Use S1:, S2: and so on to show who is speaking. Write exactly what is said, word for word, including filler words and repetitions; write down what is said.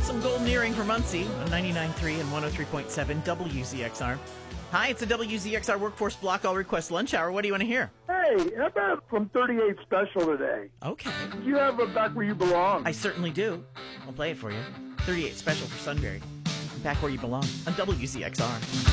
S1: Some golden earring for Muncie on ninety-nine point three and one oh three point seven W Z X R. Hi, it's a W Z X R Workforce Block All Request Lunch Hour. What do you want to hear?
S2: Hey, how about from thirty-eight Special today?
S1: Okay.
S2: You have a Back Where You Belong.
S1: I certainly do. I'll play it for you. thirty-eight Special for Sunbury. Back Where You Belong on W Z X R.